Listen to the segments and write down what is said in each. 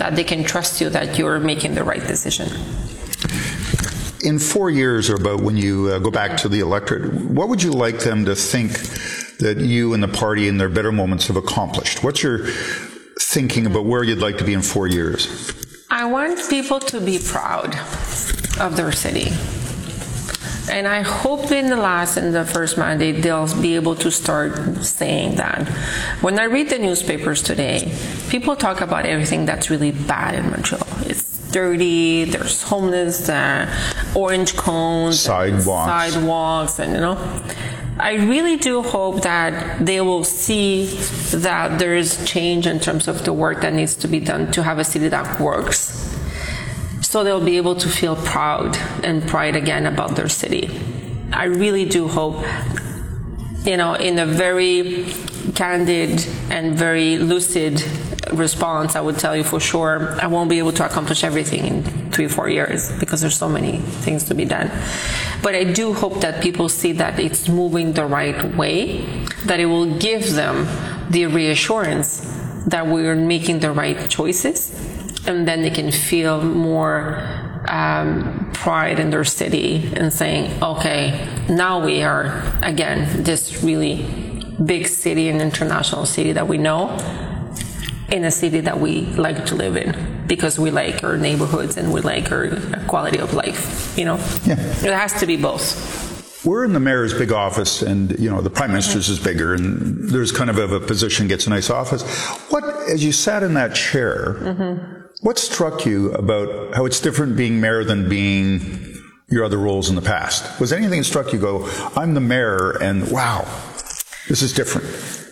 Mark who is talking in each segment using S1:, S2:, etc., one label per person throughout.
S1: that they can trust you that you're making the right decision.
S2: In 4 years or about when you go back to the electorate, what would you like them to think that you and the party in their better moments have accomplished? What's your thinking about where you'd like to be in 4 years?
S1: I want people to be proud of their city. And I hope in the first mandate, they'll be able to start saying that. When I read the newspapers today, people talk about everything that's really bad in Montreal. It's dirty, there's homeless, orange cones, sidewalks, and I really do hope that they will see that there is change in terms of the work that needs to be done to have a city that works. So they'll be able to feel proud and pride again about their city. I really do hope, in a very candid and very lucid response, I would tell you for sure, I won't be able to accomplish everything in 3-4 years because there's so many things to be done. But I do hope that people see that it's moving the right way, that it will give them the reassurance that we're making the right choices, and then they can feel more pride in their city and saying, okay, now we are, again, this really big city, an international city that we know, in a city that we like to live in because we like our neighborhoods and we like our quality of life, Yeah. It has to be both.
S2: We're in the mayor's big office, and, the prime minister's is bigger, and there's kind of a position gets a nice office. As you sat in that chair, what struck you about how it's different being mayor than being your other roles in the past? Was there anything that struck you, go, I'm the mayor, and wow, this is different?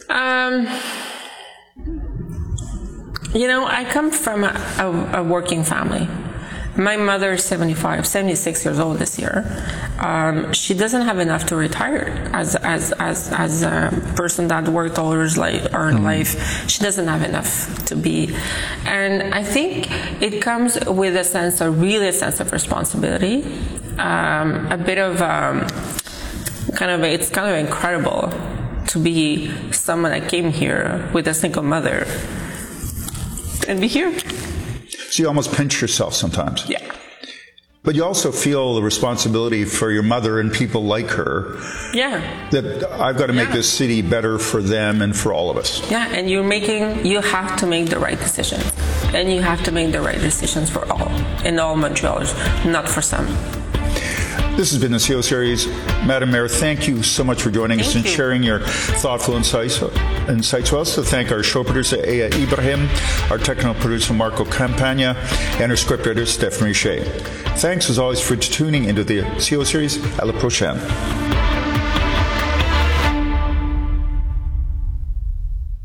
S1: I come from a working family. My mother is 76 years old this year. She doesn't have enough to retire as a person that worked all her life. She doesn't have enough to be. And I think it comes with a sense of responsibility. It's kind of incredible to be someone that came here with a single mother and be here.
S2: So you almost pinch yourself sometimes.
S1: Yeah.
S2: But you also feel the responsibility for your mother and people like her.
S1: Yeah.
S2: That I've got to make this city better for them and for all of us.
S1: Yeah, and you have to make the right decisions. And you have to make the right decisions for all, in all Montrealers, not for some.
S2: This has been the CO Series. Madam Mayor, thank you so much for joining us and sharing your thoughtful insights with us. So thank our show producer, Aya Ibrahim, our technical producer, Marco Campagna, and our script editor, Stephanie Shea. Thanks, as always, for tuning into the CO Series. À la prochaine.